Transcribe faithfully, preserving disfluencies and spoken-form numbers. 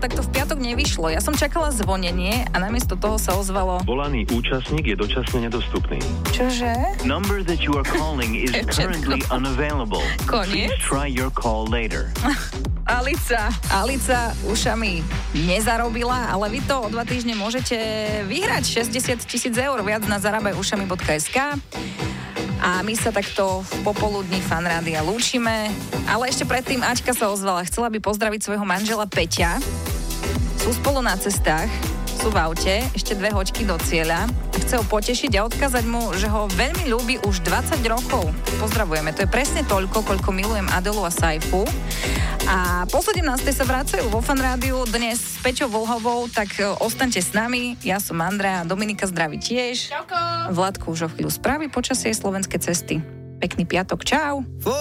tak to v piatok nevyšlo. Ja som čakala zvonenie a namiesto toho sa ozvalo... Volaný účastník je dočasne nedostupný. Čože? Number that you are calling is currently unavailable. Koniec? Please try your call later. Alica. Alica ušami nezarobila, ale vy to o dva týždne môžete vyhrať šesťdesiat tisíc eur viac na zarabaj ušami bodka es ká. A my sa takto v popoludní Fan Rádia lúčime. Ale ešte predtým Aťka sa ozvala. Chcela by pozdraviť svojho manžela Peťa. Sú spolu na cestách, sú v aute, ešte dve hoďky do cieľa. Chce ho potešiť a odkázať mu, že ho veľmi ľúbi už dvadsať rokov. Pozdravujeme. To je presne toľko, koľko milujem Adelu a Saifu. A po sedemnástej sa vracajú vo Fan Rádiu dnes s Peťou Vlhovou, tak ostaňte s nami. Ja som Andrea, Dominika zdraví tiež. Čauko. Vladko už o chvíľu správy počasie slovenské cesty. Pekný piatok, čau.